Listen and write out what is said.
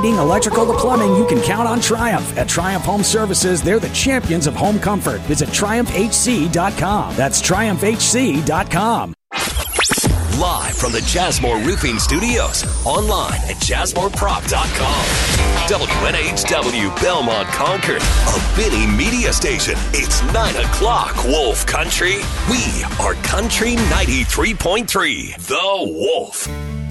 heating, electrical to plumbing, you can count on Triumph. At Triumph Home Services, they're the champions of home comfort. Visit TriumphHC.com. That's TriumphHC.com. Live from the Jasmore Roofing Studios, online at JasmoreProp.com. WNHW Belmont Concord, a Vinny media station. It's 9 o'clock, Wolf Country. We are Country 93.3, The Wolf.